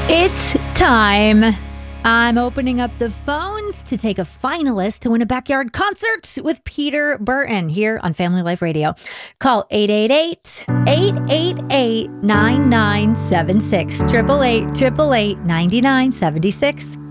It's time. I'm opening up the phones to take a finalist to win a backyard concert with Peter Burton here on Family Life Radio. Call 888-888-9976. 888-888-9976.